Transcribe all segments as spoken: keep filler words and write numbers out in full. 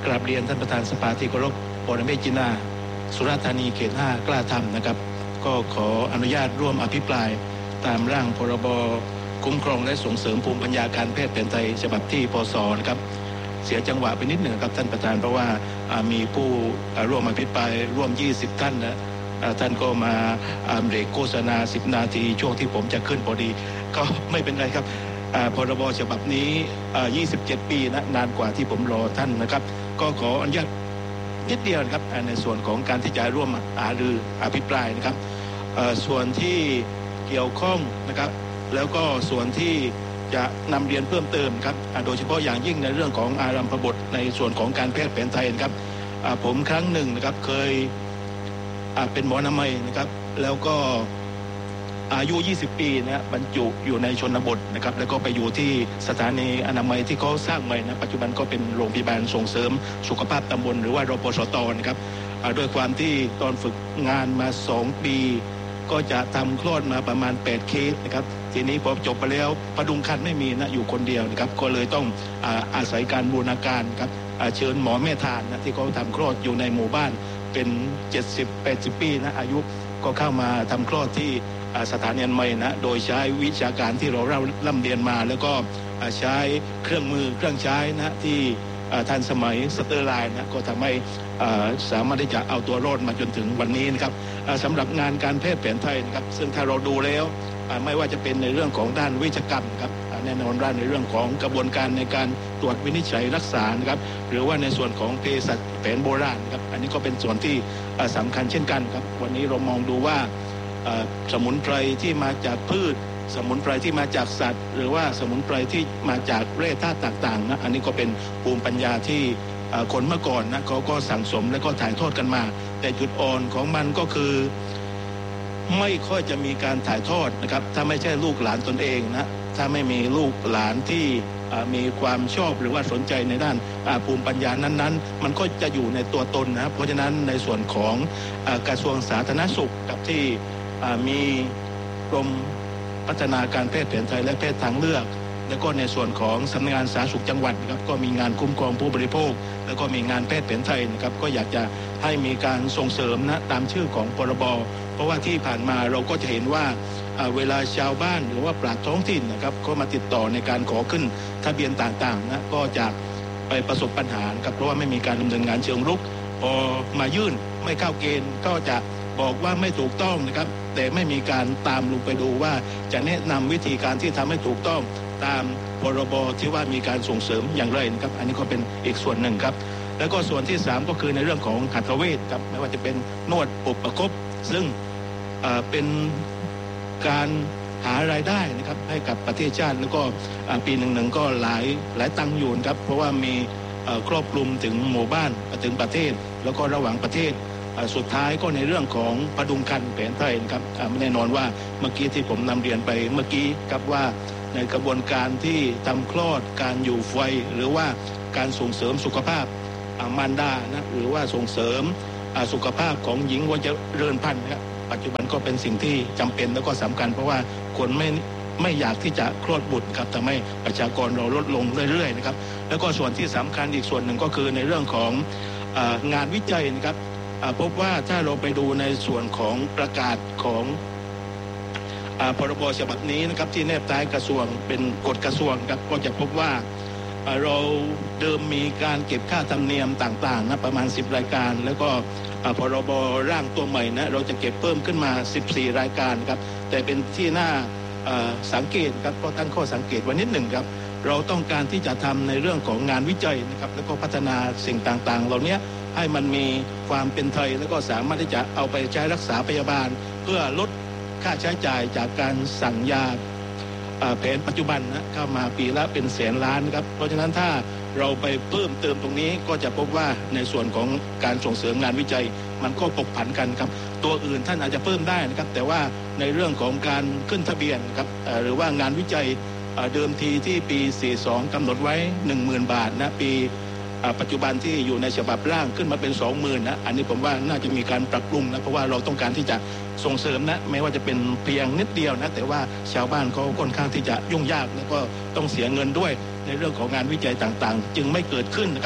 กราบเรียนท่านประธานสภาที่เคารพปรเมศ จินาสุราษฎร์ธานีเขตห้ากล้าทำนะครับก็ขออนุญาตร่วมอภิปรายตามร่างพรบคุ้มครองและส่งเสริมภูมิปัญญาการแพทย์แผนไทยฉบับที่พศนะครับเสียจังหวะไปนิดหนึ่งครับท่านประธานเพราะว่ามีผู้ร่วมอภิปรายร่วมยี่สิบท่านนะท่านก็มาเบรกโฆษณาสิบนาทีช่วงที่ผมจะขึ้นพอดีก็ไม่เป็นไรครับพรบฉบับนี้ยี่สิบเจ็ดปีนะนานกว่าที่ผมรอท่านนะครับก็ขออนุญาตนิดเดียวครับในส่วนของการที่จะร่วมหารืออภิปรายนะครับส่วนที่เกี่ยวข้องนะครับแล้วก็ส่วนที่จะนำเรียนเพิ่มเติมครับโดยเฉพาะอย่างยิ่งในเรื่องของอารัมภบทในส่วนของการแพทย์แผนไทยนะครับผมครั้งหนึ่งนะครับเคยเป็นหมออนามัยนะครับแล้วก็อายุยี่สิบปีนะบรรจุอยู่ในชนบทนะครับแล้วก็ไปอยู่ที่สถานีอนามัยที่เขาสร้างใหม่นะปัจจุบันก็เป็นโรงพยาบาลส่งเสริมสุขภาพตำบลหรือว่ารปสตนะครับด้วยความที่ตอนฝึกงานมาสองปีก็จะทำคลอดมาประมาณแปดเคสนะครับทีนี้พอจบไปแล้วพดุงครรภ์ไม่มีนะอยู่คนเดียวนะครับก็เลยต้องอาอาศัยการบูรณาการครับเชิญหมอแม่ทานนะที่เขาทำคลอดอยู่ในหมู่บ้านเป็นเจ็ดสิบ แปดสิบปีนะอายุก็เข้ามาทำคลอดที่สถานีอนามัยนะโดยใช้วิชาการที่เราร่ำเรียนมาแล้วก็ใช้เครื่องมือเครื่องใช้นะที่ทันสมัยสเตอร์ไลน์นะก็ทำให้สามารถที่จะเอาตัวรอดมาจนถึงวันนี้นะครับสำหรับงานการแพทย์แผนไทยนะครับซึ่งถ้าเราดูแล้วไม่ว่าจะเป็นในเรื่องของด้านเวชกรรมครับแน่นอนด้านในเรื่องของกระบวนการในการตรวจวินิจฉัยรักษานะครับหรือว่าในส่วนของเภสัชแผนโบราณครับอันนี้ก็เป็นส่วนที่สำคัญเช่นกันครับวันนี้เรามองดูว่าสมุนไพรที่มาจากพืชสมุนไพรที่มาจากสัตว์หรือว่าสมุนไพรที่มาจากแร่ธาตุต่างๆนะอันนี้ก็เป็นภูมิปัญญาที่คนเมื่อก่อนนะเขาก็สั่งสมและก็ถ่ายทอดกันมาแต่จุดอ่อนของมันก็คือไม่ค่อยจะมีการถ่ายทอดนะครับถ้าไม่ใช่ลูกหลานตนเองนะถ้าไม่มีลูกหลานที่มีความชอบหรือว่าสนใจในด้านภูมิปัญญานั้นๆมันก็จะอยู่ในตัวตนนะเพราะฉะนั้นในส่วนของกระทรวงสาธารณสุขกับที่มีกรมพัฒนาการแพทย์แผนไทยและแพทย์ทางเลือกแล้วก็ในส่วนของสำนักงานสาธารณสุขจังหวัดนะครับก็มีงานคุ้มครองผู้บริโภคแล้วก็มีงานแพทย์แผนไทยนะครับก็อยากจะให้มีการส่งเสริมนะตามชื่อของพรบเพราะว่าที่ผ่านมาเราก็จะเห็นว่าเวลาชาวบ้านหรือว่าปราชญ์ท้องถิ่นนะครับก็มาติดต่อในการขอขึ้นทะเบียนต่างๆนะก็จะไปประสบปัญหาครับเพราะว่าไม่มีการดำเนินงานเชิงรุกพอมายื่นไม่เข้าเกณฑ์ก็จะบอกว่าไม่ถูกต้องนะครับแต่ไม่มีการตามลงไปดูว่าจะแนะนำวิธีการที่ทำให้ถูกต้องตามพรบที่ว่ามีการส่งเสริมอย่างไรนะครับอันนี้ก็เป็นอีกส่วนหนึ่งครับแล้วก็ส่วนที่สามก็คือในเรื่องของหัตถเวชครับไม่ว่าจะเป็นนวดอบประคบซึ่งเป็นการหารายได้นะครับให้กับประเทศชาติแล้วก็ปีหนึ่งๆก็หลายหลายตังค์อยู่ครับเพราะว่ามีครอบคลุมถึงหมู่บ้านถึงประเทศแล้วก็ระหว่างประเทศสุดท้ายก็ในเรื่องของพดุงครรภ์แผนไทยครับแน่นอนว่าเมื่อกี้ที่ผมนำเรียนไปเมื่อกี้ครับว่าในกระบวนการที่ทำคลอดการอยู่ไฟหรือว่าการส่งเสริมสุขภาพมารดานะหรือว่าส่งเสริมสุขภาพของหญิงวัยเจริญพันธุ์ครับปัจจุบันก็เป็นสิ่งที่จำเป็นแล้วก็สำคัญเพราะว่าคนไม่ไม่อยากที่จะคลอดบุตรครับทำให้ประชากรเราลดลงเรื่อยๆนะครับแล้วก็ส่วนที่สำคัญอีกส่วนหนึ่งก็คือในเรื่องของงานวิจัยนะครับพบว่าถ้าเราไปดูในส่วนของประกาศของพรบฉบับนี้นะครับที่แนบท้ายกระทรวงเป็นกฎกระทรวงครับก็จะพบว่าเราเดิมมีการเก็บค่าธรรมเนียมต่างๆนะประมาณสิบรายการแล้วก็พรบร่างตัวใหม่นะเราจะเก็บเพิ่มขึ้นมาสิบสี่รายการครับแต่เป็นที่น่าสังเกตครับก็ตั้งข้อสังเกตไว้นิดหนึ่งครับเราต้องการที่จะทำในเรื่องของงานวิจัยนะครับแล้วก็พัฒนาสิ่งต่างๆเหล่านี้ให้มันมีความเป็นไทยแล้วก็สามารถที่จะเอาไปใช้รักษาพยาบาลเพื่อลดค่าใช้จ่ายจากการสั่งยาแผนปัจจุบันนะเข้ามาปีละเป็นแสนล้านครับเพราะฉะนั้นถ้าเราไปเพิ่มเติมตรงนี้ก็จะพบว่าในส่วนของการส่งเสริมงานวิจัยมันก็ปกผันกันครับตัวอื่นท่านอาจจะเพิ่มได้นะครับแต่ว่าในเรื่องของการขึ้นทะเบียนครับหรือว่างานวิจัยเดิมทีที่ปีสี่สิบสองกำหนดไว้ หนึ่งหมื่น บาทนะปีปัจจุบันที่อยู่ในฉบับร่างขึ้นมาเป็น สองหมื่น นะอันนี้ผมว่าน่าจะมีการปรับปรุงนะเพราะว่าเราต้องการที่จะส่งเสริมนะแม้ว่าจะเป็นเพียงนิดเดียวนะแต่ว่าชาวบ้านเขาค่อนข้างที่จะยุ่งยากแล้วก็ต้องเสียเงินด้วยในเรื่องของงานวิจัยต่างๆจึงไม่เกิดขึ้นนะครับ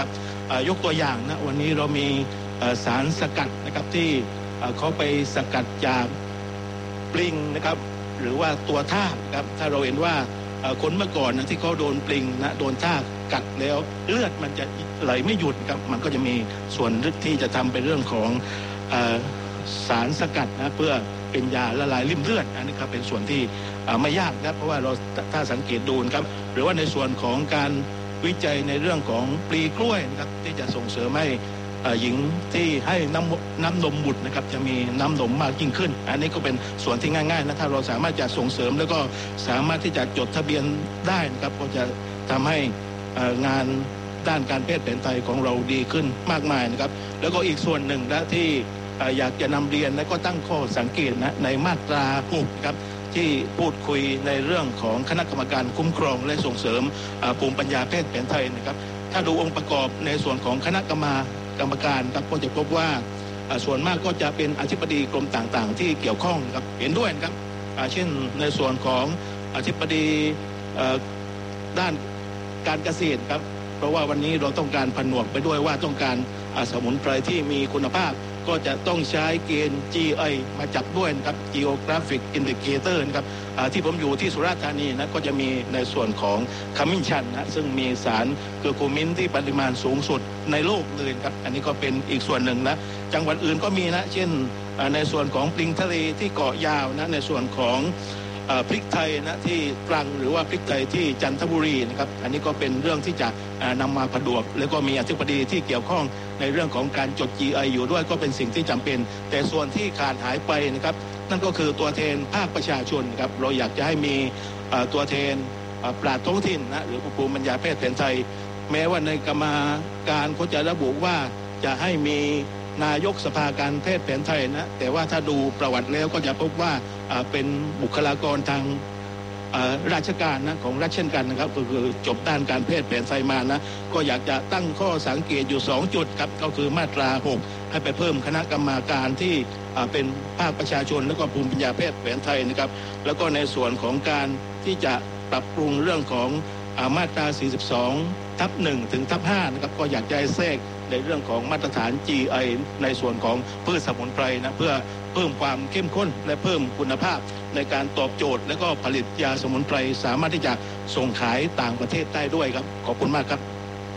ยกตัวอย่างนะวันนี้เรามีสารสกัดนะครับที่เขาไปสกัดจากปลิงนะครับหรือว่าตัวทากครับถ้าเราเห็นว่าคนเมื่อก่อนนะที่เขาโดนปลิงนะโดนทากกัดแล้วเลือดมันจะไหลไม่หยุดครับมันก็จะมีส่วนที่จะทำเป็นเรื่องของสารสกัดนะเพื่อเป็นยาละลายริ่มเลือดอันนี้ครับเป็นส่วนที่ไม่ยากนะเพราะว่าเราถ้าสังเกตดูครับหรือว่าในส่วนของการวิจัยในเรื่องของปลีกล้วยนะครับที่จะส่งเสริมให้หญิงที่ให้น้ำน้ำนมบุตรนะครับจะมีน้ำนมมากยิ่งขึ้นอันนี้ก็เป็นส่วนที่ง่ายๆนะถ้าเราสามารถจะส่งเสริมแล้วก็สามารถที่จะจดทะเบียนได้นะครับก็จะทำให้งานด้านการแพทย์แผนไทยของเราดีขึ้นมากมายนะครับแล้วก็อีกส่วนหนึ่งนะที่อยากจะนำเรียนและก็ตั้งข้อสังเกตนะในมาตราหกครับที่พูดคุยในเรื่องของคณะกรรมการคุ้มครองและส่งเสริมภูมิปัญญาแพทย์แผนไทยนะครับถ้าดูองค์ประกอบในส่วนของคณะกรรมการกรรมการครับก็จะพบว่าส่วนมากก็จะเป็นอธิบดีกรมต่างๆที่เกี่ยวข้องครับเห็นด้วยครับเช่นในส่วนของอธิบดีด้านการเกษตรครับเพราะว่าวันนี้เราต้องการผนวกไปด้วยว่าต้องการสมุนไพรที่มีคุณภาพก็จะต้องใช้เกณฑ์ จี ไอ มาจับด้วยนะครับ Geographic Indicator นะครับที่ผมอยู่ที่สุราษฎร์ธานีนะก็จะมีในส่วนของขมิ้นชันนะซึ่งมีสารเกลือโคมินที่ปริมาณสูงสุดในโลกเลยครับอันนี้ก็เป็นอีกส่วนหนึ่งนะจังหวัดอื่นก็มีนะเช่นในส่วนของปลิงทะเลที่เกาะยาวนะในส่วนของพริกไทยนะที่ตรังหรือว่าพริกไทยที่จันทบุรีนะครับอันนี้ก็เป็นเรื่องที่จะนำมาผนวกแล้วก็มีอธิบดีที่เกี่ยวข้องในเรื่องของการจด จี ไอ อยู่ด้วยก็เป็นสิ่งที่จำเป็นแต่ส่วนที่ขาดหายไปนะครับนั่นก็คือตัวแทนภาคประชาชนครับเราอยากจะให้มีตัวแทนปราชญ์ท้องถิ่นนะหรือภูมิปัญญาแพทย์แผนไทยแม้ว่าในกรรมการเขาจะระบุว่าจะให้มีนายกสภาการแพทย์แผนไทยนะแต่ว่าถ้าดูประวัติแล้วก็จะพบว่าเป็นบุคลากรทางราชการนะของรัฐเช่นกันนะครับก็คือจบด้านการแพทย์แผนไทยมานะก็อยากจะตั้งข้อสังเกตอยู่สองจุดครับก็คือมาตราหกให้ไปเพิ่มคณะกรรมการที่เป็นภาคประชาชนและก็ภูมิปัญญาแพทย์แผนไทยนะครับแล้วก็ในส่วนของการที่จะปรับปรุงเรื่องของมาตราสี่สิบสองทับหนึ่งถึงทับห้านะครับก็อยากจะให้แทรกในเรื่องของมาตรฐาน จี ไอ ในส่วนของพืชสมุนไพรนะเพื่อเพิ่มความเข้มข้นและเพิ่มคุณภาพในการตอบโจทย์และก็ผลิตยาสมุนไพรสามารถที่จะส่งขายต่างประเทศได้ด้วยครับขอบคุณมากครับ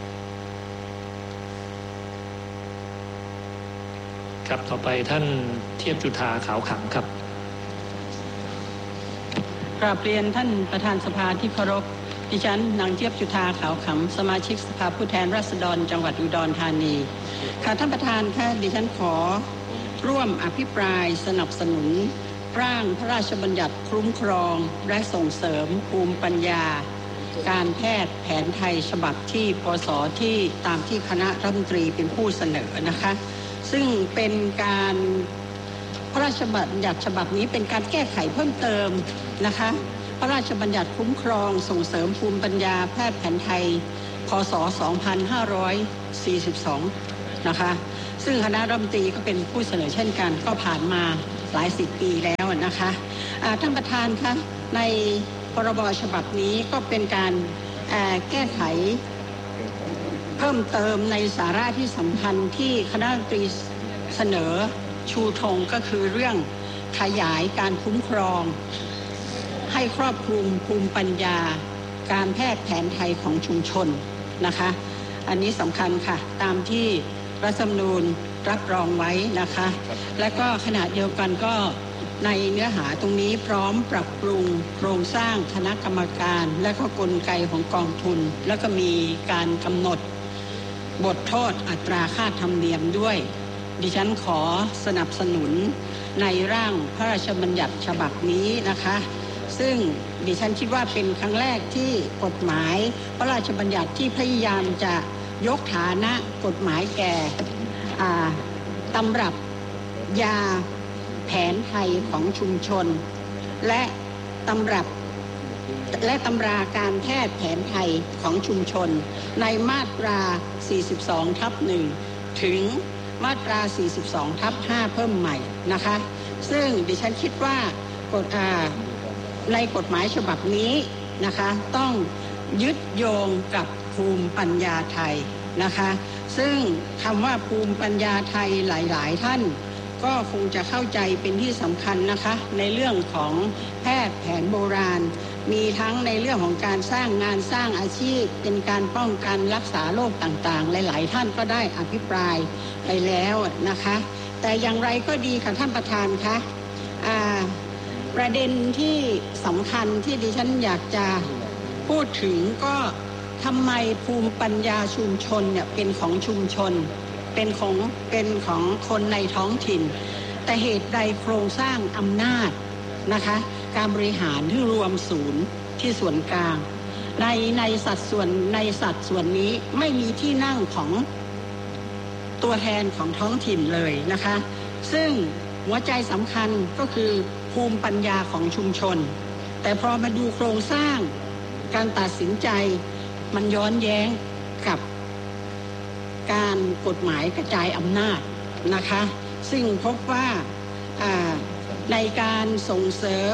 ครับต่อไปท่านเทียบจุฑาขาวขังครับกราบเรียนท่านประธานสภาที่เคารพดิฉันนางเจี๊ยบจุฑาขาวขำสมาชิกสภาผู้แทนราษฎรจังหวัดอุดรธานีค่ะท่านประธานค่ะดิฉันขอร่วมอภิปรายสนับสนุนร่างพระราชบัญญัติคุ้มครองและส่งเสริมภูมิปัญญาการแพทย์แผนไทยฉบับที่พ.ศ.ที่ตามที่คณะรัฐมนตรีเป็นผู้เสนอนะคะซึ่งเป็นการพระราชบัญญัติฉบับนี้เป็นการแก้ไขเพิ่มเติมนะคะพระราชบัญญัติคุ้มครองส่งเสริมภูมิปัญญาแพทย์แผนไทยพ.ศ. สองพันห้าร้อยสี่สิบสองนะคะซึ่งคณะรัฐมนตรีก็เป็นผู้เสนอเช่นกันก็ผ่านมาหลายสิบปีแล้วนะคะท่านประธานคะในพรบฉบับนี้ก็เป็นการแก้ไขเพิ่มเติมในสาระที่สำคัญที่คณะรัฐมนตรีเสนอชูธงก็คือเรื่องขยายการคุ้มครองให้ครอบคลุมภูมิปัญญาการแพทย์แผนไทยของชุมชนนะคะอันนี้สำคัญค่ะตามที่รัฐธรรมนูญรับรองไว้นะคะและก็ขณะเดียวกันก็ในเนื้อหาตรงนี้พร้อมปรับปรุงโครงสร้างคณะกรรมการและก็กลไกของกองทุนแล้วก็มีการกำหนดบทโทษอัตราค่าธรรมเนียมด้วยดิฉันขอสนับสนุนในร่างพระราชบัญญัติฉบับนี้นะคะซึ่งดิฉันคิดว่าเป็นครั้งแรกที่กฎหมายพระราชบัญญัติที่พยายามจะยกฐานะกฎหมายแก่ตำรับยาแผนไทยของชุมชนและตำรับและตำราการแพทย์แผนไทยของชุมชนในมาตรา สี่สิบสองทับหนึ่ง ถึงมาตรา สี่สิบสองทับห้า เพิ่มใหม่นะคะซึ่งดิฉันคิดว่ากฎในกฎหมายฉบับนี้นะคะต้องยึดโยงกับภูมิปัญญาไทยนะคะซึ่งคำว่าภูมิปัญญาไทยหลายๆท่านก็คงจะเข้าใจเป็นที่สำคัญนะคะในเรื่องของแพทย์แผนโบราณมีทั้งในเรื่องของการสร้างงานสร้างอาชีพเป็นการป้องกันรักษาโรคต่างๆหลายๆท่านก็ได้อภิปรายไปแล้วนะคะแต่อย่างไรก็ดีค่ะท่านประธานคะอ่าประเด็นที่สำคัญที่ดิฉันอยากจะพูดถึงก็ทำไมภูมิปัญญาชุมชนเนี่ยเป็นของชุมชนเป็นของเป็นของคนในท้องถิ่นแต่เหตุใดโครงสร้างอำนาจนะคะการบริหารที่รวมศูนย์ที่ส่วนกลางในในสัดส่วนในสัดส่วนนี้ไม่มีที่นั่งของตัวแทนของท้องถิ่นเลยนะคะซึ่งหัวใจสำคัญก็คือภูมิปัญญาของชุมชนแต่พอมาดูโครงสร้างการตัดสินใจมันย้อนแย้งกับการกฎหมายกระจายอำนาจนะคะซึ่งพบว่าในการส่งเสริม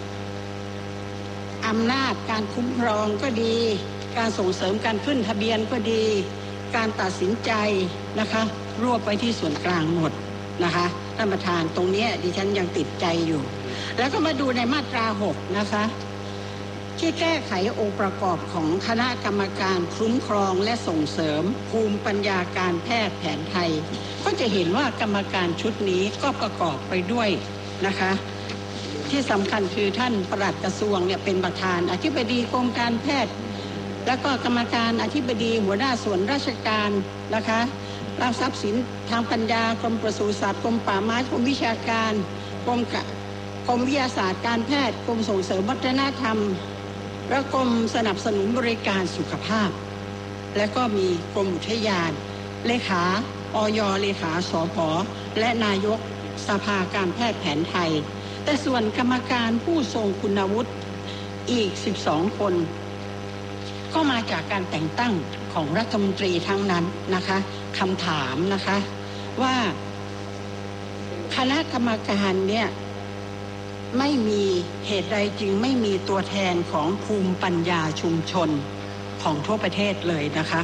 อำนาจการคุ้มครองก็ดีการส่งเสริมการขึ้นทะเบียนก็ดีการตัดสินใจนะคะรวบไปที่ส่วนกลางหมดนะคะท่านประธานตรงนี้ดิฉันยังติดใจอยู่แล้วก็มาดูในมาตราหกนะคะที่แก้ไของค์ประกอบของคณะกรรมการคุ้มครองและส่งเสริมภูมิปัญญาการแพทย์แผนไทยก็จะเห็นว่ากรรมการชุดนี้ก็ประกอบไปด้วยนะคะที่สำคัญคือท่านปลัดกระทรวงเนี่ยเป็นประธานอธิบดีกรมการแพทย์แล้วก็กรรมการอธิบดีหัวหน้าส่วนราชการนะคะรักทรัพย์สินทางปัญญากรมปศุสัตว์กรมป่าไม้กรมวิชาการกรมกรมวิทยาศาสตร์การแพทย์กรมส่งเสริมวัฒนธรรมและกรมสนับสนุนบริการสุขภาพและก็มีกรมอุทยานเลขาอย.เลขาสผ.และนายกสภาการแพทย์แผนไทยแต่ส่วนกรรมการผู้ทรงคุณวุฒิอีกสิบสองคนก็มาจากการแต่งตั้งของรัฐมนตรีทั้งนั้นนะคะคำถามนะคะว่าคณะกรรมการเนี่ยไม่มีเหตุใดจึงไม่มีตัวแทนของภูมิปัญญาชุมชนของทั่วประเทศเลยนะคะ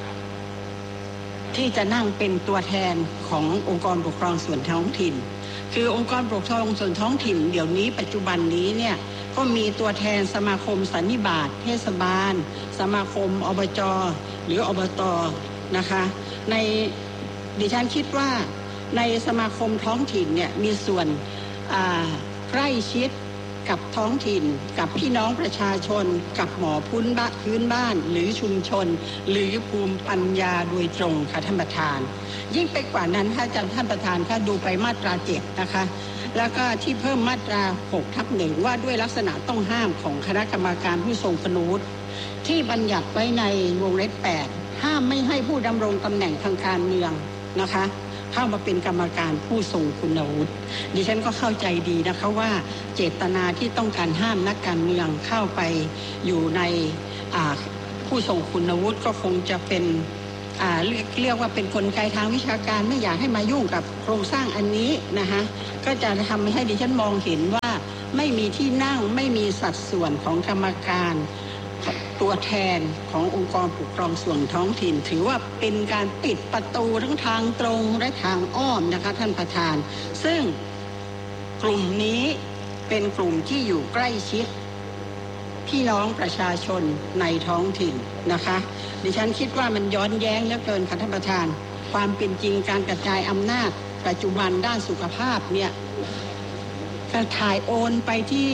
ที่จะนั่งเป็นตัวแทนขององค์กรปกครองส่วนท้องถิ่นคือองค์กรปกครองส่วนท้องถิ่นเดี๋ยวนี้ปัจจุบันนี้เนี่ยก็มีตัวแทนสมาคมสันนิบาตเทศบาลสมาคมอบจ.หรืออบต.นะคะในดิฉันคิดว่าในสมาคมท้องถิ่นเนี่ยมีส่วนใกล้ชิดกับท้องถิ่นกับพี่น้องประชาชนกับหมอพื้นบ้านพื้นบ้านหรือชุมชนหรือภูมิปัญญาโดยตรงค่ะท่านประธานยิ่งไปกว่านั้นถ้าจำท่านประธานถ้าดูไปมาตราเจ็ดนะคะแล้วก็ที่เพิ่มมาตราหกทับหนึ่งว่าด้วยลักษณะต้องห้ามของคณะกรรมการผู้ทรงคุณวุฒิที่บัญญัติไว้ในวงเล็บแปดห้ามไม่ให้ผู้ดำรงตำแหน่งทางการเมืองนะคะเข้ามาเป็นกรรมการผู้ทรงคุณวุฒิดิฉันก็เข้าใจดีนะคะว่าเจตนาที่ต้องการห้ามนักการเมืองเข้าไปอยู่ในผู้ทรงคุณวุฒิก็คงจะเป็นเรียกเรียกว่าเป็นกลไกทางวิชาการไม่อยากให้มายุ่งกับโครงสร้างอันนี้นะคะก็จะทำให้ดิฉันมองเห็นว่าไม่มีที่นั่งไม่มีสัดส่วนของกรรมการตัวแทนขององค์กรปกครองส่วนท้องถิ่นถือว่าเป็นการปิดประตูทั้งทางตรงและทางอ้อมนะคะท่านประธานซึ่งกลุ่มนี้เป็นกลุ่มที่อยู่ใกล้ชิดพี่น้องประชาชนในท้องถิ่นนะคะดิฉันคิดว่ามันย้อนแย้งเหลือเกินค่ะท่านประธานความเป็นจริงการกระจายอำนาจปัจจุบันด้านสุขภาพเนี่ยก็ถ่ายโอนไปที่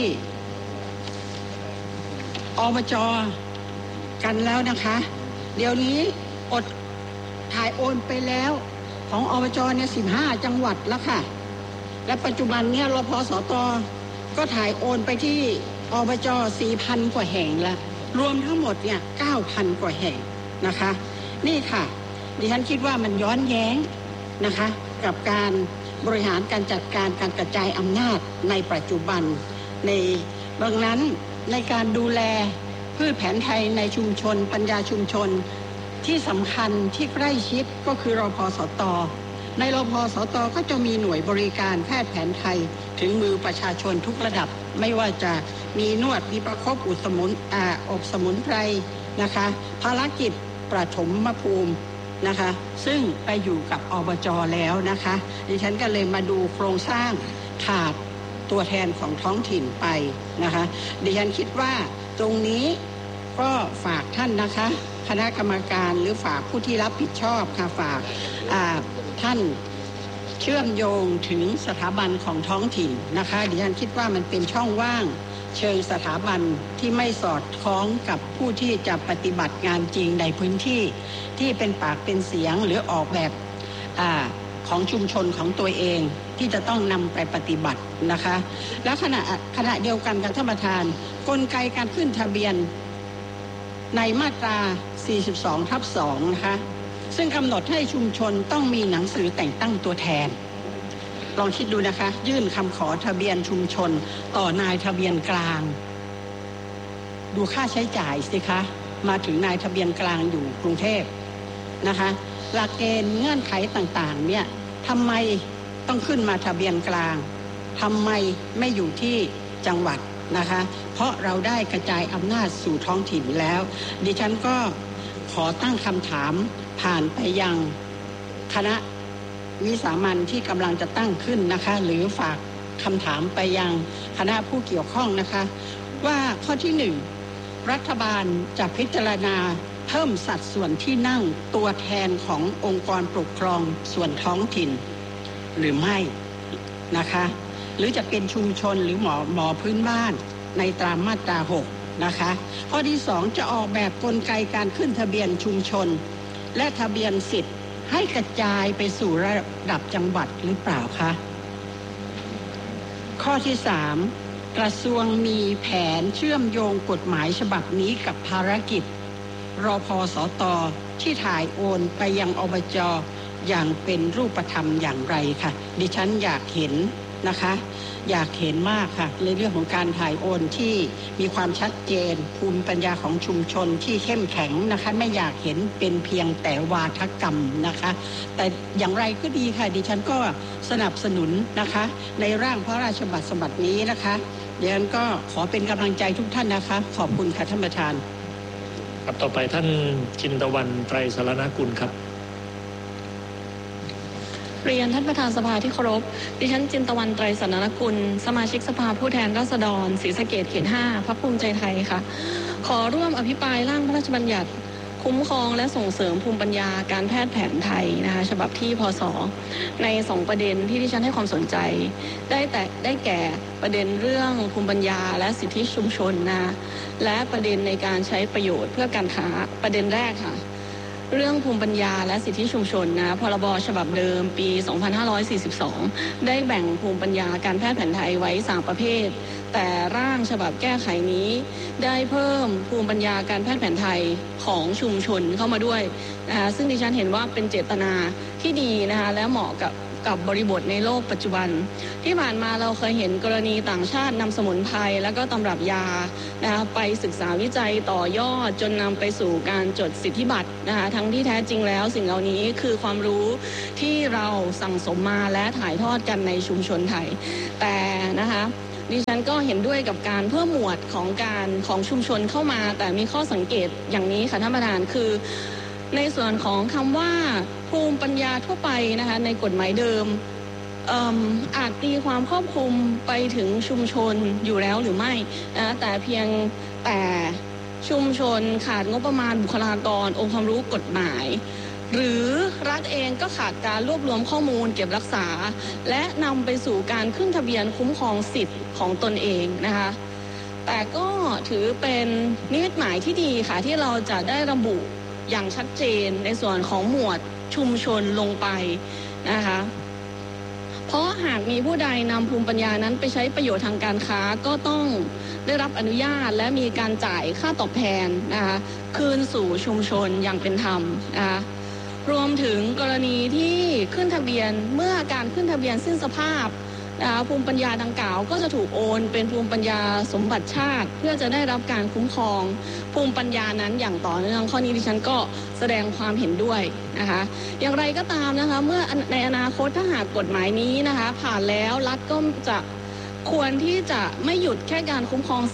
อบจ.กันแล้วนะคะเดี๋ยวนี้อดถ่ายโอนไปแล้วของอบจ.เนี่ยสิบห้าจังหวัดแล้วค่ะและปัจจุบันเนี่ยรพสต.ก็ถ่ายโอนไปที่อบจ.สี่พันกว่าแห่งแล้วรวมทั้งหมดเนี่ยเก้าพันกว่าแห่งนะคะนี่ค่ะดิฉันคิดว่ามันย้อนแย้งนะคะกับการบริหารการจัดการการกระจายอำนาจในปัจจุบันในบางนั้นในการดูแลพืชแผนไทยในชุมชนปัญญาชุมชนที่สำคัญที่ใกล้ชิดก็คือรพสต.ในรพสต.ก็จะมีหน่วยบริการแพทย์แผนไทยถึงมือประชาชนทุกระดับไม่ว่าจะมีนวดมีประคบอุดสมุนอ่าอบสมุนไพรนะคะภารกิจประถมภูมินะคะซึ่งไปอยู่กับอบจ.แล้วนะคะดิฉันก็เลยมาดูโครงสร้างขาดตัวแทนของท้องถิ่นไปนะคะดิฉันคิดว่าตรงนี้ก็ฝากท่านนะคะคณะกรรมการหรือฝากผู้ที่รับผิดชอบค่ะฝากท่านเชื่อมโยงถึงสถาบันของท้องถิ่นนะคะดิฉันคิดว่ามันเป็นช่องว่างเชิงสถาบันที่ไม่สอดคล้องกับผู้ที่จะปฏิบัติงานจริงในพื้นที่ที่เป็นปากเป็นเสียงหรือออกแบบอ่าของชุมชนของตัวเองที่จะต้องนำไปปฏิบัตินะคะและขณะขณะเดียวกันกับท่านประธานกลไกการขึ้นทะเบียนในมาตรา สี่สิบสองทับสอง นะคะซึ่งกำหนดให้ชุมชนต้องมีหนังสือแต่งตั้งตัวแทนลองคิดดูนะคะยื่นคำขอทะเบียนชุมชนต่อนายทะเบียนกลางดูค่าใช้จ่ายสิคะมาถึงนายทะเบียนกลางอยู่กรุงเทพนะคะหลักเกณฑ์เงื่อนไขต่างๆเนี่ยทำไมต้องขึ้นมาทะเบียนกลางทำไมไม่อยู่ที่จังหวัดนะคะเพราะเราได้กระจายอำนาจสู่ท้องถิ่นแล้วดิฉันก็ขอตั้งคำถามผ่านไปยังคณะวิสามัญที่กำลังจะตั้งขึ้นนะคะหรือฝากคำถามไปยังคณะผู้เกี่ยวข้องนะคะว่าข้อที่หนึ่งรัฐบาลจะพิจารณาเพิ่มสัดส่วนที่นั่งตัวแทนขององค์กรปกครองส่วนท้องถิ่นหรือไม่นะคะหรือจะเป็นชุมชนหรือหมอหมอพื้นบ้านในตามมาตราหกนะคะข้อที่สองจะออกแบบกลไกการขึ้นทะเบียนชุมชนและทะเบียนสิทธิ์ให้กระจายไปสู่ระดับจังหวัดหรือเปล่าคะข้อที่สามกระทรวงมีแผนเชื่อมโยงกฎหมายฉบับนี้กับภารกิจรพสต.ที่ถ่ายโอนไปยังอบจ.อย่างเป็นรูปธรรมอย่างไรค่ะดิฉันอยากเห็นนะคะอยากเห็นมากค่ะในเรื่องของการถ่ายโอนที่มีความชัดเจนภูมิปัญญาของชุมชนที่เข้มแข็งนะคะไม่อยากเห็นเป็นเพียงแต่วาทกรรมนะคะแต่อย่างไรก็ดีค่ะดิฉันก็สนับสนุนนะคะในร่างพระราชบัญญัตินี้นะคะดิฉันก็ขอเป็นกำลังใจทุกท่านนะคะขอบคุณค่ะท่านประธานครับต่อไปท่านจินตวรรณไตรสรณกุลครับเรียนท่านประธานสภาที่เคารพดิฉันจินตวรรณไตรสรณกุลสมาชิกสภาผู้แทนราษฎรศรีสะเกษเขตห้าพรรคภูมิใจไทยค่ะขอร่วมอภิปรายร่างพระราชบัญญัติคุ้มครองและส่งเสริมภูมิปัญญาการแพทย์แผนไทยนะคะฉบับที่พศในสองประเด็นที่ดิฉันให้ความสนใจได้แต่ได้แก่ประเด็นเรื่องภูมิปัญญาและสิทธิชุมชนนะและประเด็นในการใช้ประโยชน์เพื่อการค้าประเด็นแรกค่ะเรื่องภูมิปัญญาและสิทธิชุมชนนะพรบฉบับเดิมปีสองพันห้าร้อยสี่สิบสองได้แบ่งภูมิปัญญาการแพทย์แผนไทยไว้สามประเภทแต่ร่างฉบับแก้ไขนี้ได้เพิ่มภูมิปัญญาการแพทย์แผนไทยของชุมชนเข้ามาด้วยนะคะซึ่งดิฉันเห็นว่าเป็นเจตนาที่ดีนะคะและเหมาะกับกับบริบทในโลกปัจจุบันที่ผ่านมาเราเคยเห็นกรณีต่างชาตินำสมุนไพรและก็ตำรับยานะคะไปศึกษาวิจัยต่อยอดจนนำไปสู่การจดสิทธิบัตรนะคะทั้งที่แท้จริงแล้วสิ่งเหล่านี้คือความรู้ที่เราสั่งสมมาและถ่ายทอดกันในชุมชนไทยแต่นะคะดิฉันก็เห็นด้วยกับการเพิ่มหมวดของการของชุมชนเข้ามาแต่มีข้อสังเกตอย่างนี้ค่ะท่านประธานคือในส่วนของคำว่าภูมิปัญญาทั่วไปนะคะในกฎหมายเดิมอาจตีความครอบคลุมไปถึงชุมชนอยู่แล้วหรือไม่นะแต่เพียงแต่ชุมชนขาดงบประมาณบุคลากรองค์ความรู้กฎหมายหรือรัฐเองก็ขาดการรวบรวมข้อมูลเก็บรักษาและนำไปสู่การขึ้นทะเบียนคุ้มครองสิทธิ์ของตนเองนะคะแต่ก็ถือเป็นนิมิตหมายที่ดีค่ะที่เราจะได้ระบุอย่างชัดเจนในส่วนของหมวดชุมชนลงไปนะคะเพราะหากมีผู้ใดนำภูมิปัญญานั้นไปใช้ประโยชน์ทางการค้าก็ต้องได้รับอนุญาตและมีการจ่ายค่าตอบแทนนะคะคืนสู่ชุมชนอย่างเป็นธรรมนะคะรวมถึงกรณีที่ขึ้นทะเบียนเมื่อการขึ้นทะเบียนสิ้นสภาพนะคะภูมิปัญญาดังกล่าวก็จะถูกโอนเป็นภูมิปัญญาสมบัติชาติเพื่อจะได้รับการคุ้มครองภูมิปัญญานั้นอย่างต่อเนื่องข้อนี้ดิฉันก็แสดงความเห็นด้วยนะคะอย่างไรก็ตามนะคะเมื่อในอนาคตถ้าหากกฎหมายนี้นะคะผ่านแล้วรัฐก็จะควรที่จะไม่หยุดแค่การคุ้มครองสิทธิ์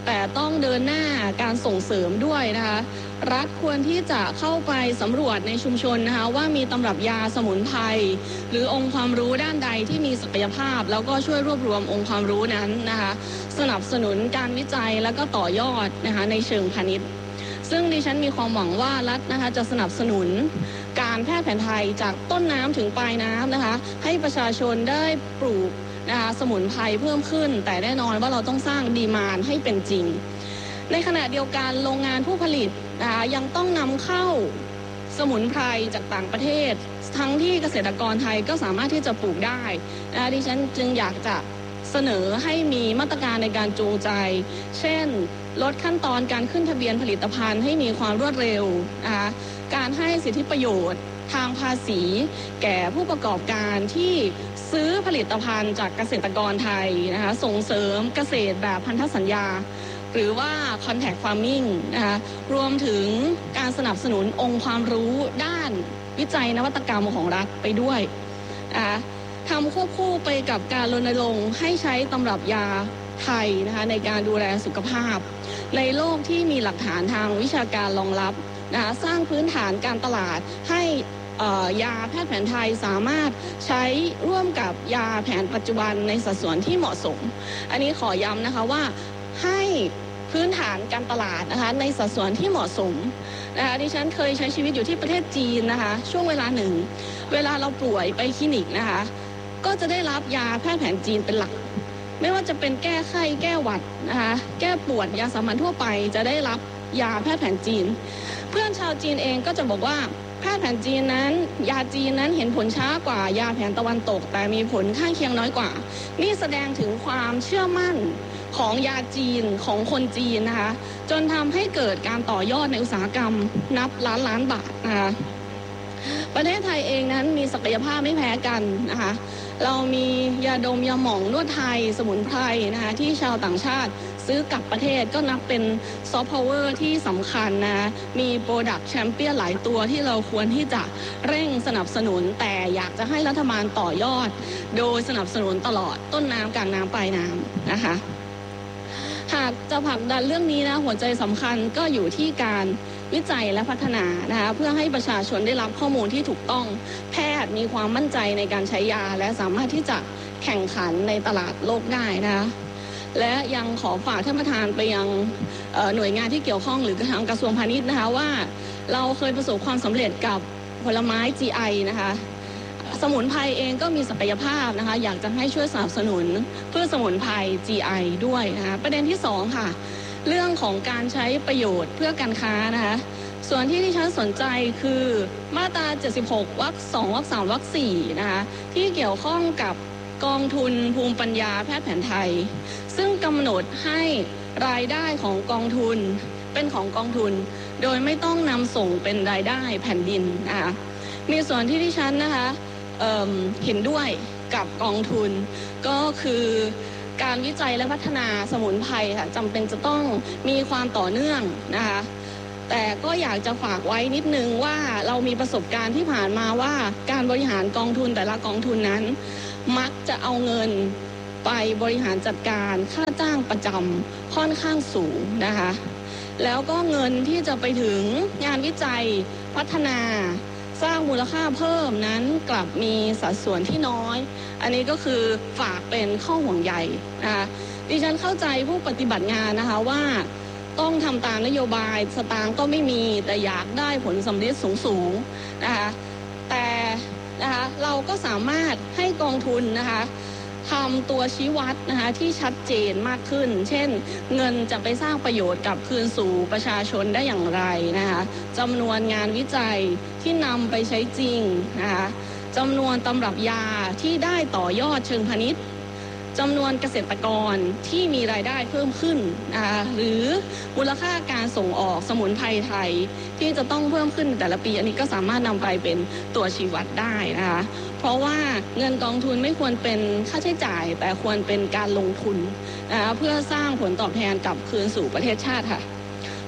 แต่ต้องเดินหน้าการส่งเสริมด้วยนะคะรัฐควรที่จะเข้าไปสำรวจในชุมชนนะคะว่ามีตำรับยาสมุนไพรหรือองค์ความรู้ด้านใดที่มีศักยภาพแล้วก็ช่วยรวบรวมองค์ความรู้นั้นนะคะสนับสนุนการวิจัยแล้วก็ต่อยอดนะคะในเชิงพาณิชย์ซึ่งดิฉันมีความหวังว่ารัฐนะคะจะสนับสนุนการแพทย์แผนไทยจากต้นน้ำถึงปลายน้ำนะคะให้ประชาชนได้ปลูกนะคะสมุนไพรเพิ่มขึ้นแต่แน่นอนว่าเราต้องสร้างดีมานด์ให้เป็นจริงในขณะเดียวกันโรงงานผู้ผลิตนะคะยังต้องนำเข้าสมุนไพรจากต่างประเทศทั้งที่เกษตรกรไทยก็สามารถที่จะปลูกได้นะคะดิฉันจึงอยากจะเสนอให้มีมาตรการในการจูงใจเช่นลดขั้นตอนการขึ้นทะเบียนผลิตภัณฑ์ให้มีความรวดเร็วนะคะการให้สิทธิประโยชน์ทางภาษีแก่ผู้ประกอบการที่ซื้อผลิตภัณฑ์จากเกษตรกรไทยนะคะส่งเสริมเกษตรแบบพันธสัญญาหรือว่า contact farming นะคะรวมถึงการสนับสนุนองค์ความรู้ด้านวิจัยนวัตกรรมของรัฐไปด้วยนะคะทำควบคู่ไปกับการรณรงค์ให้ใช้ตำรับยาไทยนะคะในการดูแลสุขภาพในโลกที่มีหลักฐานทางวิชาการรองรับนะคะสร้างพื้นฐานการตลาดให้ยาแพทย์แผนไทยสามารถใช้ร่วมกับยาแผนปัจจุบันในสัดส่วนที่เหมาะสมอันนี้ขอย้ำนะคะว่าให้พื้นฐานการตลาดนะคะในสัดส่วนที่เหมาะสมนะคะดิฉันเคยใช้ชีวิตอยู่ที่ประเทศจีนนะคะช่วงเวลาหนึ่งเวลาเราป่วยไปคลินิกนะคะก็จะได้รับยาแพทย์แผนจีนเป็นหลักไม่ว่าจะเป็นแก้ไข้แก้หวัดนะคะแก้ปวดยาสามัญทั่วไปจะได้รับยาแพทย์แผนจีนเพื่อนชาวจีนเองก็จะบอกว่าแพทย์แผนจีนนั้นยาจีนนั้นเห็นผลช้ากว่ายาแผนตะวันตกแต่มีผลข้างเคียงน้อยกว่านี่แสดงถึงความเชื่อมั่นของยาจีนของคนจีนนะคะจนทำให้เกิดการต่อยอดในอุตสาหกรรมนับล้านล้านบาทนะคะประเทศไทยเองนั้นมีศักยภาพไม่แพ้กันนะคะเรามียาดมยาหม่องนวดไทยสมุนไพรนะคะที่ชาวต่างชาติซื้อกลับประเทศก็นับเป็นซอฟต์พาวเวอร์ที่สำคัญนะมีโปรดักต์แชมเปี้ยนหลายตัวที่เราควรที่จะเร่งสนับสนุนแต่อยากจะให้รัฐบาลต่อยอดโดยสนับสนุนตลอดต้นน้ำกลางน้ำปลายน้ำนะคะหากจะผลักดันเรื่องนี้นะหัวใจสำคัญก็อยู่ที่การวิจัยและพัฒนานะคะเพื่อให้ประชาชนได้รับข้อมูลที่ถูกต้องแพทย์มีความมั่นใจในการใช้ยาและสามารถที่จะแข่งขันในตลาดโลกได้นะคะและยังขอฝากท่านประธานไปยังหน่วยงานที่เกี่ยวข้องหรือทางกระทรวงพาณิชย์นะคะว่าเราเคยประสบความสำเร็จกับผลไม้ จี ไอ นะคะสมุนไพรเองก็มีศักยภาพนะคะอยากจะให้ช่วยสนับสนุนเพื่อสมุนไพร จี ไอ ด้วยนะคะประเด็นที่สองค่ะเรื่องของการใช้ประโยชน์เพื่อการค้านะคะส่วนที่ที่ฉันสนใจคือมาตราเจ็ดสิบหกวรรคสองวรรคสามวรรคสี่นะคะที่เกี่ยวข้องกับกองทุนภูมิปัญญาแพทย์แผนไทยซึ่งกำหนดให้รายได้ของกองทุนเป็นของกองทุนโดยไม่ต้องนำส่งเป็นรายได้แผ่นดินนะคะมีส่วนที่ที่ฉันนะคะเอ่อเห็นด้วยกับกองทุนก็คือการวิจัยและพัฒนาสมุนไพรค่ะจำเป็นจะต้องมีความต่อเนื่องนะคะแต่ก็อยากจะฝากไว้นิดนึงว่าเรามีประสบการณ์ที่ผ่านมาว่าการบริหารกองทุนแต่ละกองทุนนั้นมักจะเอาเงินไปบริหารจัดการค่าจ้างประจำค่อนข้างสูงนะคะแล้วก็เงินที่จะไปถึงงานวิจัยพัฒนาสร้างมูลค่าเพิ่มนั้นกลับมีสัดส่วนที่น้อยอันนี้ก็คือฝากเป็นข้อห่วงใยนะคะดิฉันเข้าใจผู้ปฏิบัติงานนะคะว่าต้องทำตามนโยบายสตางค์ก็ไม่มีแต่อยากได้ผลสำเร็จสูงๆนะคะแต่นะคะเราก็สามารถให้กองทุนนะคะทำตัวชี้วัดนะคะที่ชัดเจนมากขึ้นเช่นเงินจะไปสร้างประโยชน์กลับคืนสู่ประชาชนได้อย่างไรนะคะจำนวนงานวิจัยที่นำไปใช้จริงนะคะจำนวนตำรับยาที่ได้ต่อยอดเชิงพาณิชย์จำนวนเกษตรกรที่มีรายได้เพิ่มขึ้นนะคะหรือมูลค่าการส่งออกสมุนไพรไทยที่จะต้องเพิ่มขึ้นแต่ละปีอันนี้ก็สามารถนำไปเป็นตัวชี้วัดได้นะคะเพราะว่าเงินกองทุนไม่ควรเป็นค่าใช้จ่ายแต่ควรเป็นการลงทุนนะคะเพื่อสร้างผลตอบแทนกลับคืนสู่ประเทศชาติค่ะ